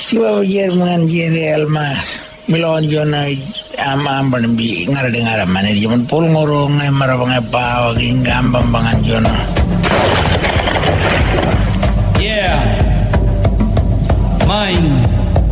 Siwa Jerman Jere Alma Milon Jona Amban Bi Ngara Dengar Manir Jaman Pul Ngorong Marabang Apa Gambang Bangan Jona. Yeah. Mine.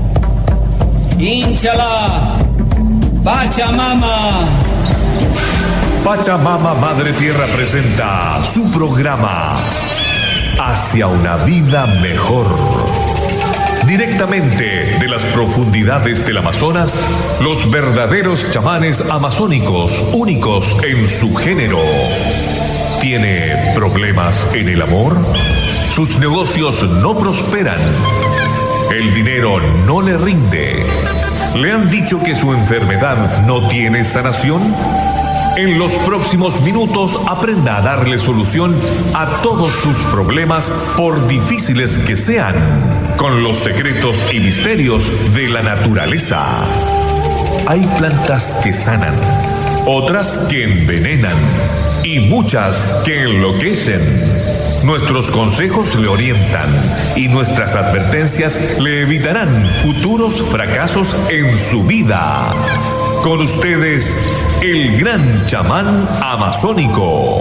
Inshallah. Pachamama. Pachamama Madre Tierra presenta su programa Hacia una vida mejor. Directamente de las profundidades del Amazonas, los verdaderos chamanes amazónicos, únicos en su género. ¿Tiene problemas en el amor? Sus negocios no prosperan. El dinero no le rinde. ¿Le han dicho que su enfermedad no tiene sanación? En los próximos minutos aprenda a darle solución a todos sus problemas, por difíciles que sean, con los secretos y misterios de la naturaleza. Hay plantas que sanan, otras que envenenan y muchas que enloquecen. Nuestros consejos le orientan y nuestras advertencias le evitarán futuros fracasos en su vida. Con ustedes, el gran chamán amazónico.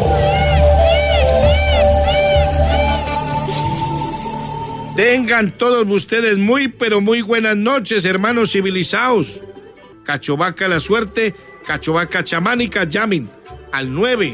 Tengan todos ustedes muy, pero muy buenas noches, hermanos civilizados. Cachovaca la suerte, Cachovaca chamánica, llamen al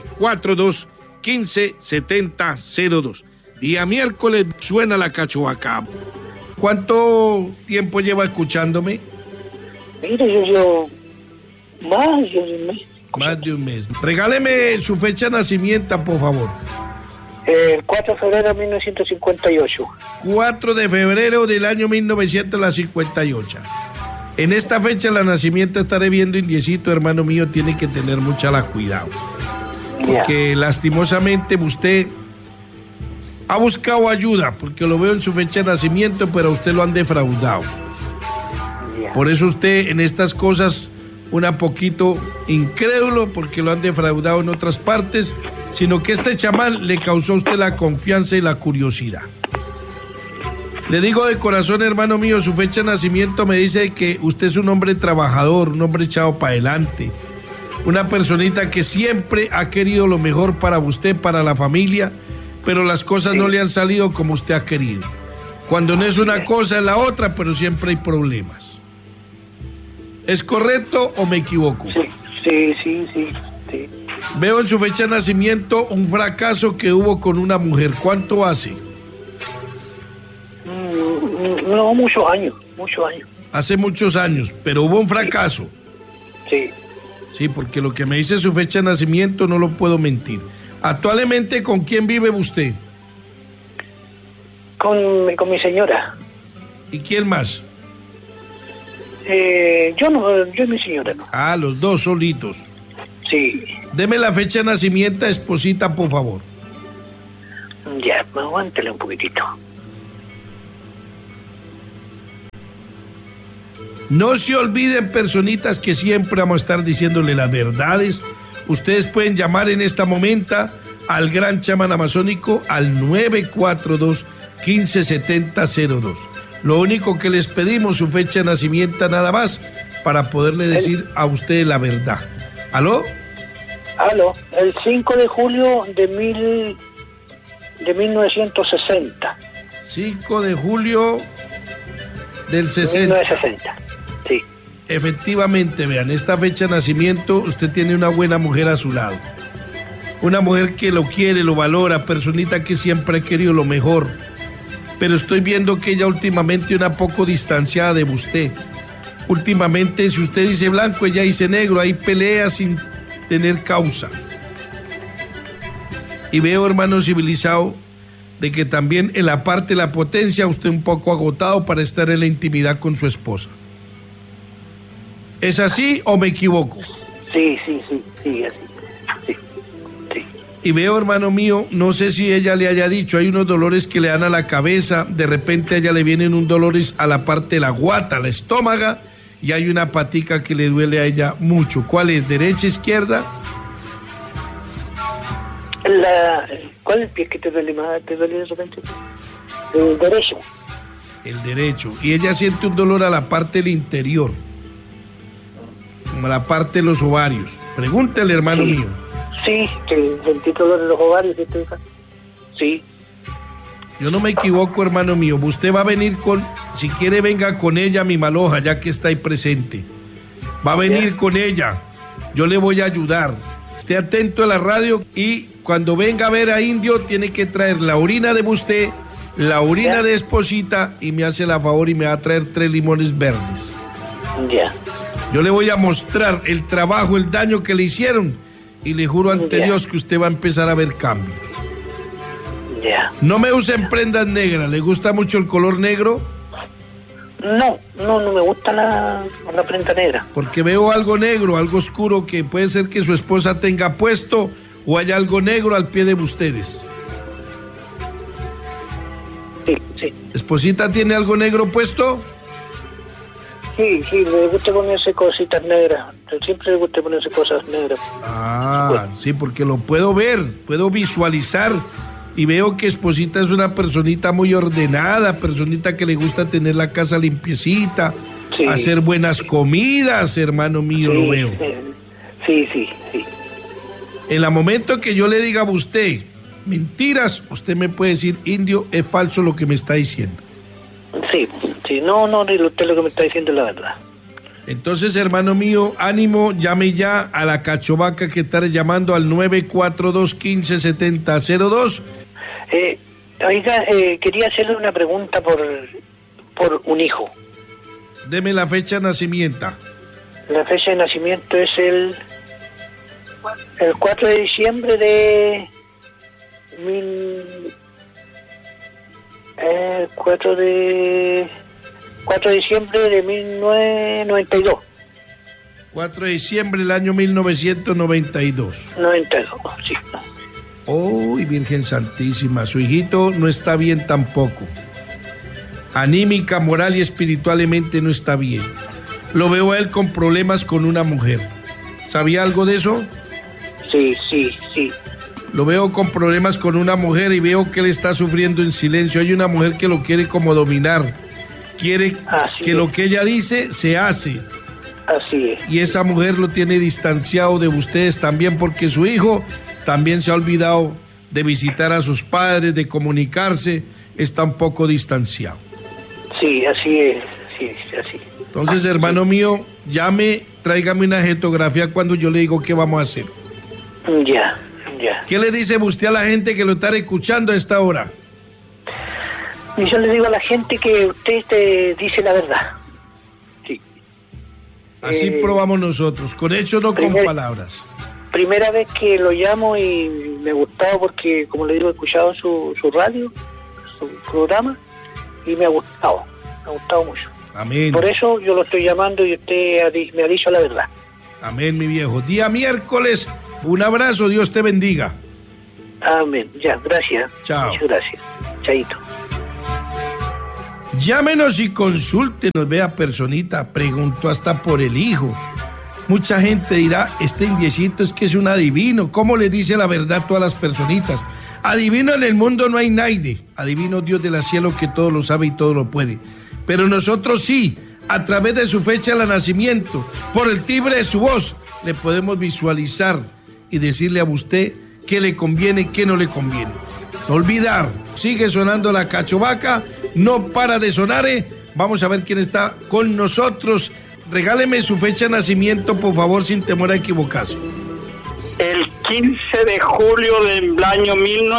942-157002. Día miércoles suena la Cachovaca. ¿Cuánto tiempo lleva escuchándome? Mire, yo más de un mes. Más de un mes. Regáleme su fecha de nacimiento, por favor. El 4 de febrero de 1958. 4 de febrero del año 1958. En esta fecha de nacimiento estaré viendo indiecito, hermano mío, tiene que tener mucha cuidado. Porque lastimosamente usted ha buscado ayuda, porque lo veo en su fecha de nacimiento, pero a usted lo han defraudado. Por eso usted en estas cosas un poquito incrédulo, porque lo han defraudado en otras partes, sino que este chamán le causó a usted la confianza y la curiosidad. Le digo de corazón, hermano mío, su fecha de nacimiento me dice que usted es un hombre trabajador, un hombre echado para adelante, una personita que siempre ha querido lo mejor para usted, para la familia, pero las cosas no le han salido como usted ha querido. Cuando no es una cosa es la otra, pero siempre hay problemas. ¿Es correcto o me equivoco? Sí. Veo en su fecha de nacimiento un fracaso que hubo con una mujer. ¿Cuánto hace? No, muchos años. Hace muchos años, pero hubo un fracaso. Sí. Sí, porque lo que me dice su fecha de nacimiento no lo puedo mentir. Actualmente, ¿con quién vive usted? Con mi señora. ¿Y quién más? Yo y mi señora no. Ah, los dos solitos. Sí. Deme la fecha de nacimiento, esposita, por favor. Ya, aguántale un poquitito. No se olviden, personitas, que siempre vamos a estar diciéndole las verdades. Ustedes pueden llamar en esta momento al gran chamán amazónico al 942-157002. Lo único que les pedimos, su fecha de nacimiento nada más, para poderle decir a usted la verdad. ¿Aló? El 5 de julio de 1960. 5 de julio del 60. 1960, sí. Efectivamente, vean, esta fecha de nacimiento, usted tiene una buena mujer a su lado. Una mujer que lo quiere, lo valora, personita que siempre ha querido lo mejor. Pero estoy viendo que ella últimamente una poco distanciada de usted. Últimamente, si usted dice blanco, ella dice negro, hay peleas sin tener causa. Y veo, hermano civilizado, de que también en la parte de la potencia usted un poco agotado para estar en la intimidad con su esposa. ¿Es así o me equivoco? Sí, así. Sí. Y veo, hermano mío, no sé si ella le haya dicho, hay unos dolores que le dan a la cabeza, de repente a ella le vienen un dolores a la parte de la guata, la estómago, y hay una patica que le duele a ella mucho. ¿Cuál es? ¿Derecha, izquierda? ¿Cuál es el pie que te duele más? ¿Te duele de repente? El derecho. El derecho. Y ella siente un dolor a la parte del interior, como a la parte de los ovarios. Pregúntale, hermano mío. Sí, que sentí dolor en los ovarios. Sí. Yo no me equivoco, hermano mío. Usted va a venir si quiere, venga con ella, mi maloja, ya que está ahí presente. Va a venir con ella. Yo le voy a ayudar. Esté atento a la radio y cuando venga a ver a Indio, tiene que traer la orina de usted, la orina de Esposita, y me hace la favor y me va a traer 3 limones verdes. Ya. Yo le voy a mostrar el trabajo, el daño que le hicieron, y le juro ante Dios que usted va a empezar a ver cambios. Ya. No me usen prendas negras. ¿Le gusta mucho el color negro? No me gusta la prenda negra. Porque veo algo negro, algo oscuro que puede ser que su esposa tenga puesto, o hay algo negro al pie de ustedes. Sí. ¿Esposita tiene algo negro puesto? Sí, le gusta ponerse cositas negras. Siempre le gusta ponerse cosas negras. Sí, porque lo puedo ver, puedo visualizar. Y veo que Esposita es una personita muy ordenada, personita que le gusta tener la casa limpiecita, hacer buenas comidas, hermano mío, lo veo. Sí. En el momento que yo le diga a usted mentiras, usted me puede decir, Indio, es falso lo que me está diciendo. Sí, no, usted lo que me está diciendo es la verdad. Entonces, hermano mío, ánimo, llame ya a la Cachovaca, que estaré llamando al 942-157002. Oiga, quería hacerle una pregunta por un hijo. Deme la fecha de nacimiento. La fecha de nacimiento es el 4 de diciembre de 4 de diciembre de 1992. 4 de diciembre del año 1992. 92, sí. ¡Uy, Virgen Santísima! Su hijito no está bien tampoco. Anímica, moral y espiritualmente no está bien. Lo veo a él con problemas con una mujer. ¿Sabía algo de eso? Sí. Lo veo con problemas con una mujer y veo que él está sufriendo en silencio. Hay una mujer que lo quiere como dominar. Quiere que lo que ella dice se hace. Así es. Y esa mujer lo tiene distanciado de ustedes también, porque su hijo también se ha olvidado de visitar a sus padres, de comunicarse, está un poco distanciado. Sí, así es, sí, así. Entonces, hermano mío, llame, tráigame una fotografía cuando yo le digo qué vamos a hacer. Ya. ¿Qué le dice usted a la gente que lo está escuchando a esta hora? Y yo le digo a la gente que usted te dice la verdad. Sí. Así probamos nosotros, con hechos, no con palabras. Primera vez que lo llamo y me ha gustado porque, como le digo, he escuchado su radio, su programa, y me ha gustado mucho. Amén. Por eso yo lo estoy llamando y usted me ha dicho la verdad. Amén, mi viejo. Día miércoles, un abrazo, Dios te bendiga. Amén, ya, gracias. Chao. Muchas gracias. Chaito. Llámenos y consúltenos, vea, personita, preguntó hasta por el hijo. Mucha gente dirá, este indiecito es que es un adivino. ¿Cómo le dice la verdad a todas las personitas? Adivino en el mundo no hay nadie. Adivino Dios del cielo que todo lo sabe y todo lo puede. Pero nosotros sí, a través de su fecha de nacimiento, por el timbre de su voz, le podemos visualizar y decirle a usted qué le conviene, qué no le conviene. No olvidar, sigue sonando la Cachovaca, no para de sonar. Vamos a ver quién está con nosotros. Regáleme su fecha de nacimiento, por favor, sin temor a equivocarse. El 15 de julio del año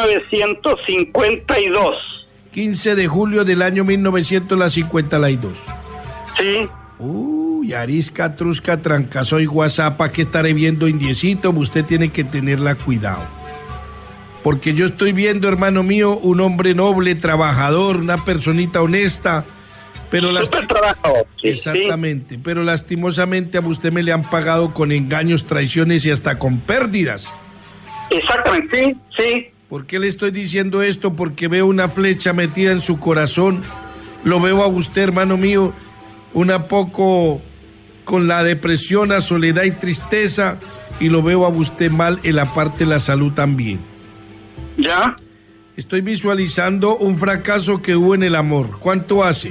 1952. 15 de julio del año 1952. Sí. Arisca, Trusca, Trancasoy, Guasapa, que estaré viendo, indiecito, usted tiene que tenerla cuidado. Porque yo estoy viendo, hermano mío, un hombre noble, trabajador, una personita honesta, pero trabajador. Sí, exactamente, sí. Pero lastimosamente a usted me le han pagado con engaños, traiciones y hasta con pérdidas. Exactamente, sí. ¿Por qué le estoy diciendo esto? Porque veo una flecha metida en su corazón. Lo veo a usted, hermano mío, una poco con la depresión, la soledad y tristeza, y lo veo a usted mal en la parte de la salud también. ¿Ya? Estoy visualizando un fracaso que hubo en el amor. ¿Cuánto hace?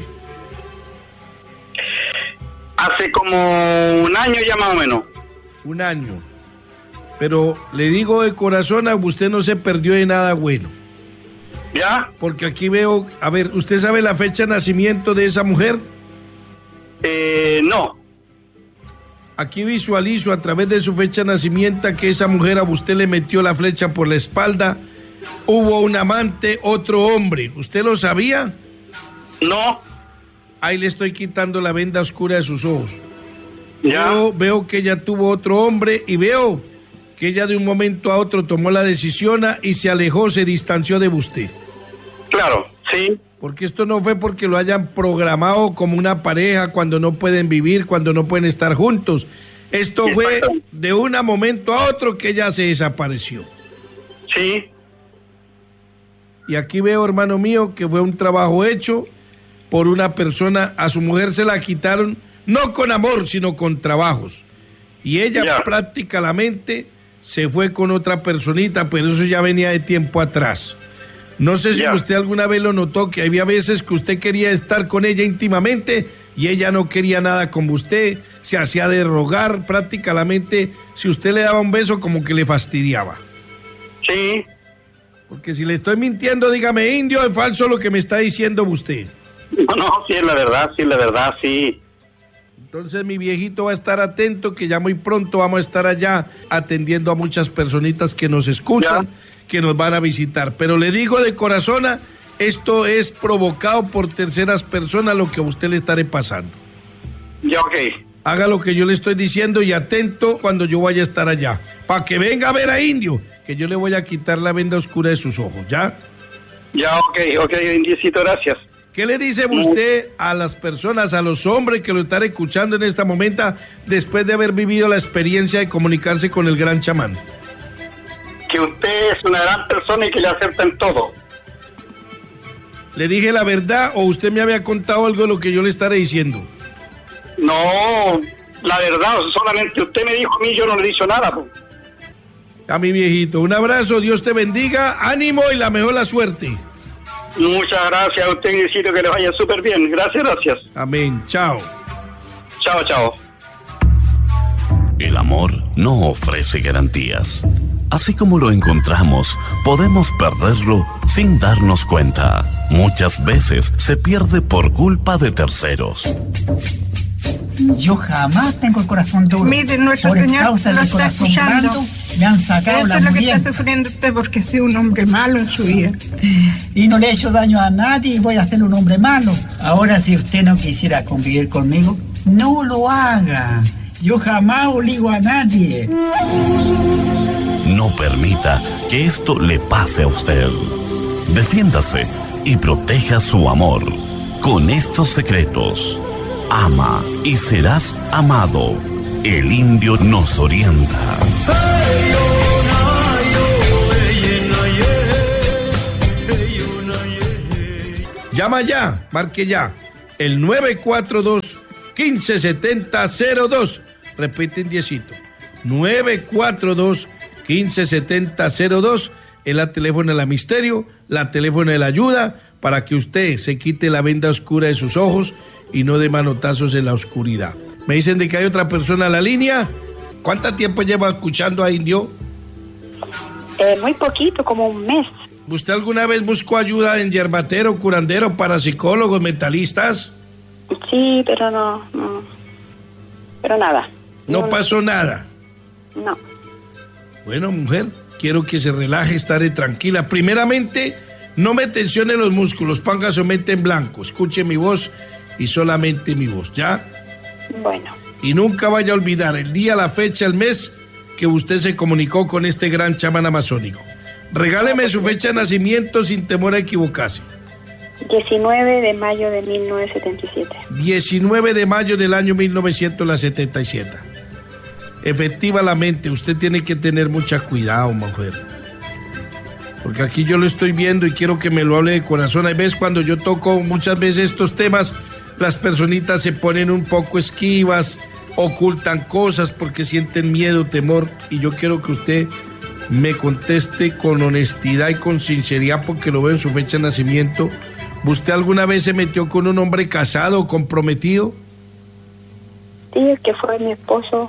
Hace como un año ya más o menos. Un año. Pero le digo de corazón, a usted no se perdió de nada bueno. ¿Ya? Porque aquí veo, a ver, ¿usted sabe la fecha de nacimiento de esa mujer? No. Aquí visualizo a través de su fecha de nacimiento que esa mujer a usted le metió la flecha por la espalda. Hubo un amante, otro hombre. ¿Usted lo sabía? No. Ahí le estoy quitando la venda oscura de sus ojos. Ya. Veo que ella tuvo otro hombre y veo que ella de un momento a otro tomó la decisión y se alejó, se distanció de usted. Claro, sí. Porque esto no fue porque lo hayan programado como una pareja cuando no pueden vivir, cuando no pueden estar juntos. Esto fue de un momento a otro que ella se desapareció. Sí. Y aquí veo, hermano mío, que fue un trabajo hecho por una persona. A su mujer se la quitaron, no con amor, sino con trabajos. Y ella prácticamente se fue con otra personita, pero eso ya venía de tiempo atrás. No sé si usted alguna vez lo notó, que había veces que usted quería estar con ella íntimamente y ella no quería nada con usted, se hacía de rogar, prácticamente si usted le daba un beso como que le fastidiaba. Sí. Porque si le estoy mintiendo, dígame, indio, es falso lo que me está diciendo usted. No, sí es la verdad, sí. Entonces mi viejito va a estar atento, que ya muy pronto vamos a estar allá atendiendo a muchas personitas que nos escuchan, que nos van a visitar. Pero le digo de corazón, esto es provocado por terceras personas, lo que a usted le estaré pasando. Ya, ok. Haga lo que yo le estoy diciendo y atento cuando yo vaya a estar allá. Para que venga a ver a Indio, que yo le voy a quitar la venda oscura de sus ojos, ¿ya? Ya, ok, Indiecito, gracias. ¿Qué le dice usted a las personas, a los hombres que lo están escuchando en este momento, después de haber vivido la experiencia de comunicarse con el gran chamán? Que usted es una gran persona y que le acepten todo. ¿Le dije la verdad o usted me había contado algo de lo que yo le estaré diciendo? No, la verdad, solamente usted me dijo a mí, yo no le he dicho nada. Pues. A mi viejito, un abrazo, Dios te bendiga, ánimo y la mejor la suerte. Muchas gracias a usted, Indicito, que le vaya súper bien. Gracias. Amén, chao. Chao. El amor no ofrece garantías. Así como lo encontramos, podemos perderlo sin darnos cuenta. Muchas veces se pierde por culpa de terceros. Yo jamás tengo el corazón duro. Mire, nuestro por señor causa lo del está corazón escuchando. blando, me han sacado Esto la es lo que muriente. está sufriendo usted porque ha sido un hombre malo en su vida. Y no le he hecho daño a nadie y voy a ser un hombre malo. Ahora, si usted no quisiera convivir conmigo, no lo haga. Yo jamás obligo a nadie. No permita que esto le pase a usted. Defiéndase y proteja su amor. Con estos secretos, ama y serás amado. El indio nos orienta. Llama ya, marque ya, el 942-1570-02. Repiten 10. 942-1570-02. Es la teléfono de la misterio, la teléfono de la ayuda, para que usted se quite la venda oscura de sus ojos y no dé manotazos en la oscuridad. Me dicen de que hay otra persona en la línea. ¿Cuánto tiempo lleva escuchando a Indio? Muy poquito, como un mes. ¿Usted alguna vez buscó ayuda en yerbatero, curandero, parapsicólogos, mentalistas? Sí, pero no. Pero nada. No pasó nada. No. Bueno, mujer, quiero que se relaje, estaré tranquila. Primeramente, no me tensione los músculos, ponga su mente en blanco, escuche mi voz y solamente mi voz, ¿ya? Bueno. Y nunca vaya a olvidar el día, la fecha, el mes que usted se comunicó con este gran chamán amazónico. Regáleme su fecha de nacimiento sin temor a equivocarse. 19 de mayo de 1977. 19 de mayo del año 1977. Efectivamente, usted tiene que tener mucho cuidado, mujer. Porque aquí yo lo estoy viendo y quiero que me lo hable de corazón. Hay veces cuando yo toco muchas veces estos temas, las personitas se ponen un poco esquivas, ocultan cosas porque sienten miedo, temor. Y yo quiero que usted me conteste con honestidad y con sinceridad, porque lo veo en su fecha de nacimiento. ¿Usted alguna vez se metió con un hombre casado o comprometido? Sí, el que fue mi esposo.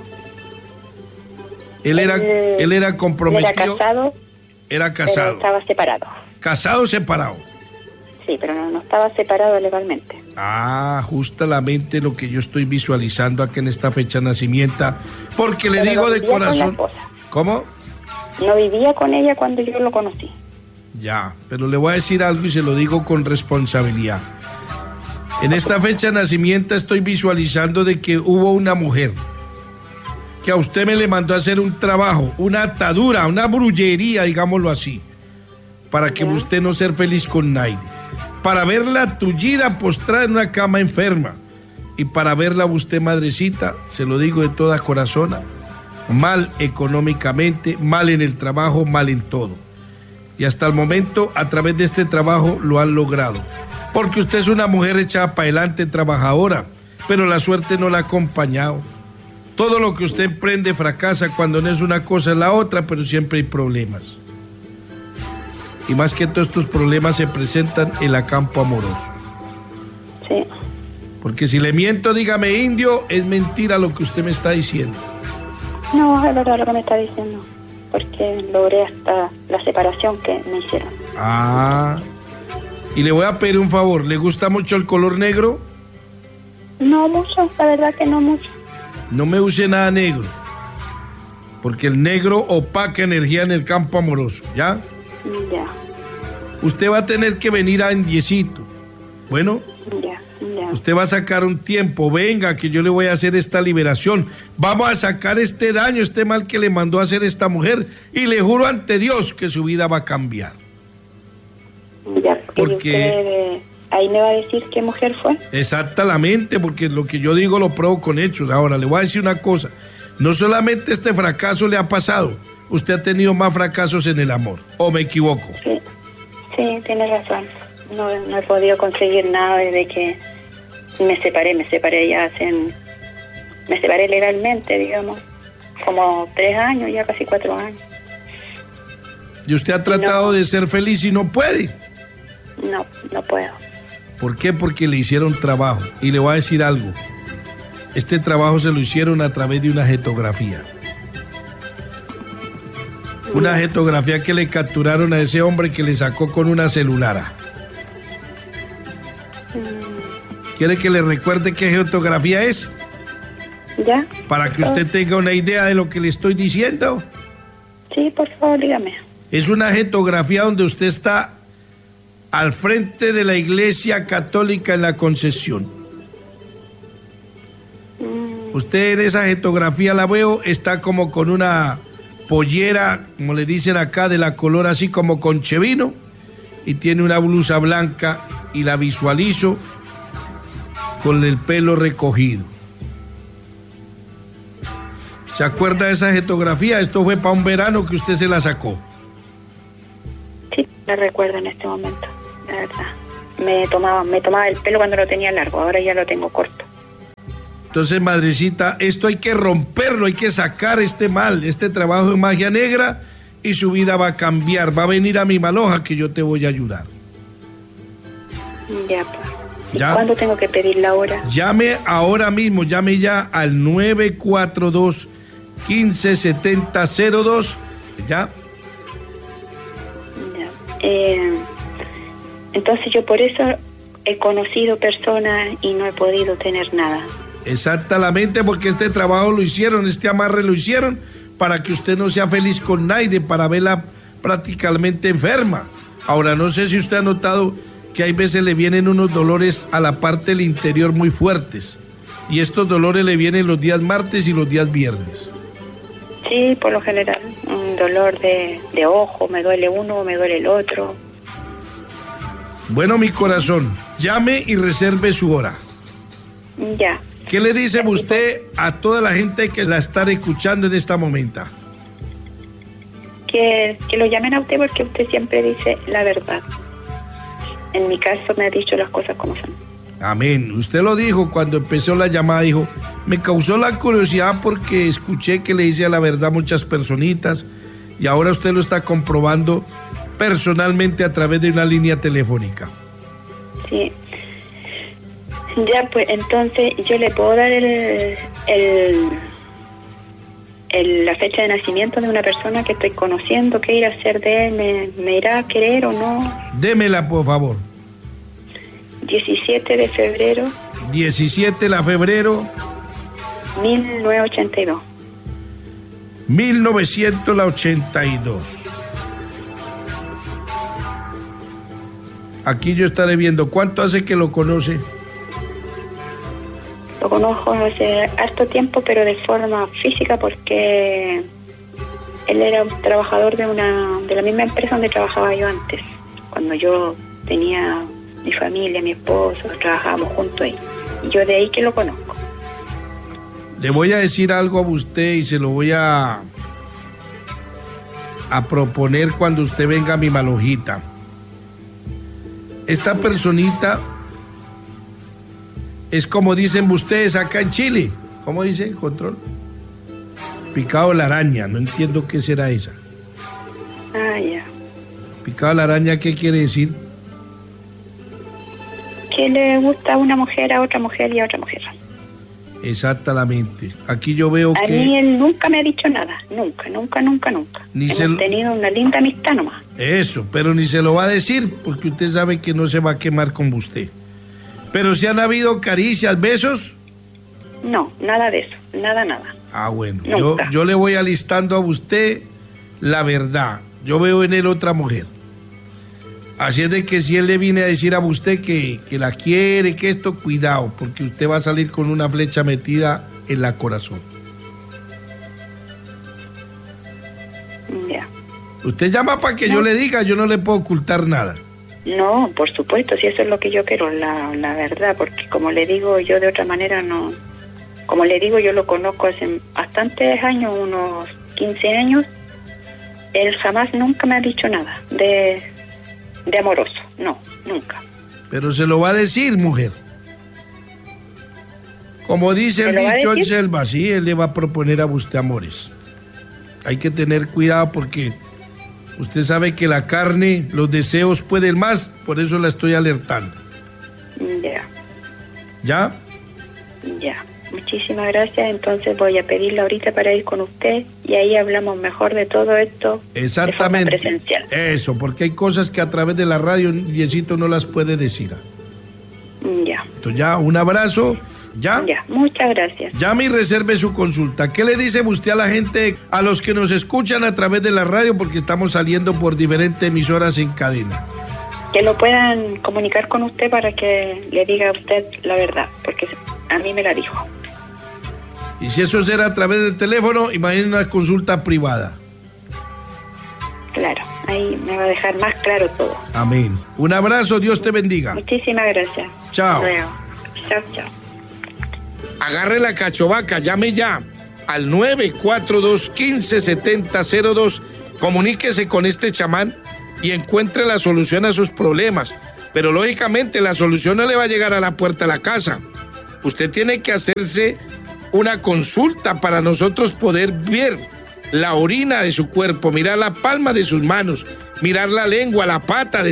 Él era comprometido. Era casado. Era casado. Pero estaba separado. ¿Casado o separado? Sí, pero no estaba separado legalmente. Justamente lo que yo estoy visualizando aquí en esta fecha de nacimiento, porque le digo de corazón. ¿Cómo? No vivía con ella cuando yo lo conocí. Ya, pero le voy a decir algo y se lo digo con responsabilidad. En esta fecha de nacimiento estoy visualizando de que hubo una mujer que a usted me le mandó a hacer un trabajo, una atadura, una brullería, digámoslo así, para que usted no sea feliz con nadie, para verla tullida, postrada en una cama enferma, y para verla usted, madrecita, se lo digo de toda corazón, mal económicamente, mal en el trabajo, mal en todo. Y hasta el momento, a través de este trabajo, lo han logrado. Porque usted es una mujer echada para adelante, trabajadora, pero la suerte no la ha acompañado. Todo lo que usted emprende fracasa, cuando no es una cosa es la otra, pero siempre hay problemas. Y más que todos estos problemas se presentan en el campo amoroso. Sí. Porque si le miento, dígame, indio, es mentira lo que usted me está diciendo. No, es verdad lo que me está diciendo, porque logré hasta la separación que me hicieron. Y le voy a pedir un favor, ¿le gusta mucho el color negro? No mucho, la verdad que no mucho. No me use nada negro, porque el negro opaca energía en el campo amoroso, ¿ya? Ya. Usted va a tener que venir a Indiecito. Bueno, ya. Usted va a sacar un tiempo, venga, que yo le voy a hacer esta liberación. Vamos a sacar este daño, este mal que le mandó a hacer esta mujer, y le juro ante Dios que su vida va a cambiar. Ya, porque usted, ahí me va a decir qué mujer fue. Exactamente, porque lo que yo digo lo pruebo con hechos. Ahora, le voy a decir una cosa. No solamente este fracaso le ha pasado, usted ha tenido más fracasos en el amor, ¿o me equivoco? Sí, tiene razón. No he podido conseguir nada desde que me separé me separé legalmente, digamos, como 3 años, ya casi 4 años. ¿Y usted ha tratado de ser feliz y no puede? No puedo. ¿Por qué? Porque le hicieron trabajo. Y le voy a decir algo. Este trabajo se lo hicieron a través de una jetografía. Una jetografía que le capturaron a ese hombre, que le sacó con una celulara. ¿Quiere que le recuerde qué jetografía es? ¿Ya? Para que usted tenga una idea de lo que le estoy diciendo. Sí, por favor, dígame. Es una jetografía donde usted está al frente de la Iglesia Católica en la Concesión. Usted en esa jetografía, la veo, está como con una pollera, como le dicen acá, de la color así como conchevino, y tiene una blusa blanca, y la visualizo con el pelo recogido. ¿Se acuerda de esa jetografía? Esto fue para un verano que usted se la sacó. Sí, la recuerdo en este momento, la verdad. Me tomaba el pelo cuando lo tenía largo, ahora ya lo tengo corto. Entonces, madrecita, esto hay que romperlo, hay que sacar este mal, este trabajo de magia negra, y su vida va a cambiar. Va a venir a mi Maloja, que yo te voy a ayudar. Ya, pues. ¿Y cuándo tengo que pedir la hora? Llame ahora mismo, llame ya al 942-157002. ¿Ya? Entonces yo por eso he conocido personas y no he podido tener nada. Exactamente, porque este trabajo lo hicieron, este amarre lo hicieron para que usted no sea feliz con nadie, para verla prácticamente enferma. Ahora, no sé si usted ha notado que hay veces le vienen unos dolores a la parte del interior muy fuertes, y estos dolores le vienen los días martes y los días viernes. Sí, por lo general, un dolor de ojo, me duele uno, me duele el otro. Bueno, mi corazón, llame y reserve su hora. Ya. ¿Qué le dice usted a toda la gente que la está escuchando en esta momento? Que lo llamen a usted, porque usted siempre dice la verdad. En mi caso me ha dicho las cosas como son. Amén. Usted lo dijo cuando empezó la llamada, dijo, me causó la curiosidad porque escuché que le dice a la verdad a muchas personitas, y ahora usted lo está comprobando personalmente a través de una línea telefónica. Sí. Ya, pues entonces yo le puedo dar la fecha de nacimiento de una persona que estoy conociendo. ¿Qué irá a hacer de él? ¿Me irá a querer o no? Démela, por favor. 17 de febrero. 17 de febrero. 1982. 1982. Aquí yo estaré viendo. ¿Cuánto hace que lo conoce? Lo conozco hace harto tiempo, pero de forma física, porque él era un trabajador de la misma empresa donde trabajaba yo antes. Cuando yo tenía mi familia, mi esposo, trabajábamos juntos ahí. Y yo de ahí que lo conozco. Le voy a decir algo a usted y se lo voy a proponer cuando usted venga a mi Malojita. Esta personita es como dicen ustedes acá en Chile. ¿Cómo dice el control? Picado de la araña. No entiendo qué será esa. Ah, ya. Picado de la araña, ¿qué quiere decir? Que le gusta a una mujer, a otra mujer y a otra mujer. Exactamente. Aquí yo veo a que... mí él nunca me ha dicho nada. Nunca. Hemos tenido una linda amistad nomás. Eso, pero ni se lo va a decir, porque usted sabe que no se va a quemar con usted. Pero si han habido caricias, besos. No, nada de eso. Nada. Ah, bueno. Nunca. Yo le voy alistando a usted la verdad. Yo veo en él otra mujer. Así es de que si él le viene a decir a usted que la quiere, que esto, cuidado, porque usted va a salir con una flecha metida en la corazón. Ya. Usted llama para que yo le diga, yo no le puedo ocultar nada. No, por supuesto, si eso es lo que yo quiero, la verdad, porque como le digo, yo de otra manera no... Como le digo, yo lo conozco hace bastantes años, unos 15 años. Él jamás, nunca me ha dicho nada de amoroso, no, nunca. Pero se lo va a decir, mujer. Como dice el dicho en selva, sí, él le va a proponer a usted amores. Hay que tener cuidado porque usted sabe que la carne, los deseos pueden más, por eso la estoy alertando. Ya. ¿Ya? Ya. Muchísimas gracias, entonces voy a pedirle ahorita para ir con usted y ahí hablamos mejor de todo esto. Exactamente. De forma presencial. Eso, porque hay cosas que a través de la radio Diosito no las puede decir. Ya. Entonces ya, un abrazo, ¿ya? Ya, muchas gracias. Llame y reserve su consulta. ¿Qué le dice usted a la gente, a los que nos escuchan a través de la radio, porque estamos saliendo por diferentes emisoras en cadena? Que lo puedan comunicar con usted para que le diga a usted la verdad, porque a mí me la dijo. Y si eso será a través del teléfono, imaginen una consulta privada. Claro, ahí me va a dejar más claro todo. Amén. Un abrazo, Dios te bendiga. Muchísimas gracias. Chao. Luego. Chao. Agarre la cachovaca, llame ya al 942-157002. Comuníquese con este chamán y encuentre la solución a sus problemas. Pero lógicamente la solución no le va a llegar a la puerta de la casa. Usted tiene que hacerse una consulta para nosotros poder ver la orina de su cuerpo, mirar la palma de sus manos, mirar la lengua, la pata de